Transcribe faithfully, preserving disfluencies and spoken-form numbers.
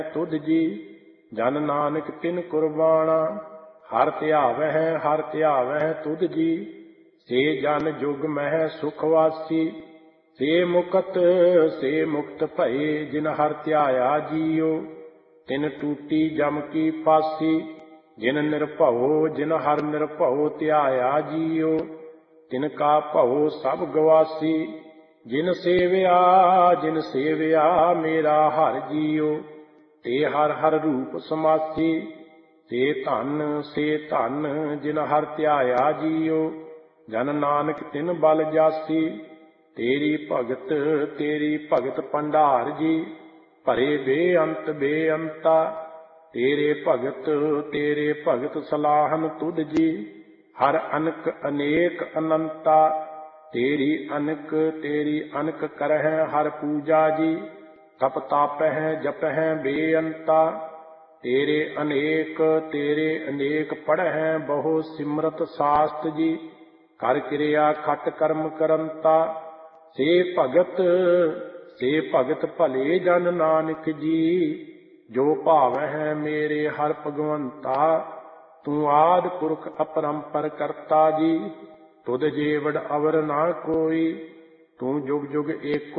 ਤੁਧ ਜੀ। ਜਨ ਨਾਨਕ ਤਿਨ ਕੁਰਬਾਨਾ, ਹਰ ਧਿਆਵਹਿ ਹਰ ਧਿਆਵਹਿ ਤੁਧ ਜੀ। ਸੇ ਜਨ ਜੁਗ ਮਹਿ ਸੁਖ ਵਾਸੀ, ਸੇ ਮੁਕਤ ਸੇ ਮੁਕਤ ਭਏ ਜਿਨ ਹਰ ਧਿਆਇਆ ਜੀਉ। ਤਿਨ ਟੂਟੀ ਜਮ ਕੀ ਫਾਸੀ, ਜਿਨ ਨਿਰਭਉ ਜਿਨ ਹਰ ਨਿਰਭਉ ਧਿਆਇਆ ਜੀਉ। ਤਿਨ ਕਾ ਭਉ ਸਭ ਗਵਾਸੀ, ਜਿਨ ਸੇਵਿਆ ਜਿਨ ਸੇਵਿਆ ਮੇਰਾ ਹਰਿ ਜੀਉ। ਤੇ ਹਰ ਹਰ ਰੂਪ ਸਮਾਸੀ, ਤੇ ਧਨ ਸੇ ਧਨ ਜਿਨ ਹਰ ਧਿਆਇਆ ਜੀਉ। ਜਨ ਨਾਨਕ ਤਿਨ ਬਲ ਜਾਸੀ, ਤੇਰੀ ਭਗਤ ਤੇਰੀ ਭਗਤ ਭੰਡਾਰ ਜੀ। ਭਰੇ ਬੇਅੰਤ ਬੇਅੰਤਾ, ਤੇਰੇ ਭਗਤ ਤੇਰੇ ਭਗਤ ਸਲਾਹਨ ਤੁਧ ਜੀ। ਹਰ ਅਨਕ ਅਨੇਕ ਅਨੰਤਾ, ਤੇਰੀ ਅਨਕ ਤੇਰੀ ਅਨਕ ਕਰਹਿ ਹਰ ਪੂਜਾ ਜੀ। ਤਪ ਤਾਪਹਿ ਜਪਹਿ ਬੇਅੰਤਾ, ਤੇਰੇ ਅਨੇਕ ਤੇਰੇ ਅਨੇਕ ਪੜ੍ਹੈ ਬਹੁ ਸਿਮਰਤ ਸਾਸਤ ਜੀ। ਕਰ ਕਿਰਿਆ ਖਟ ਕਰਮ ਕਰੰਤਾ, ਸੇ ਭਗਤ ਸੇ ਭਗਤ ਭਲੇ ਜਨ ਨਾਨਕ ਜੀ। ਜੋ ਭਾਵਹਿ ਮੇਰੇ ਹਰਿ ਭਗਵੰਤਾ, ਤੂੰ ਆਦਿ ਪੁਰਖ ਅਪਰੰਪਰ ਕਰਤਾ ਜੀ। ਤੁਧ ਜੀਵੜ ਅਵਰ ਨਾ ਕੋਈ, ਤੂੰ ਜੁਗ ਜੁਗ ਏਕੋ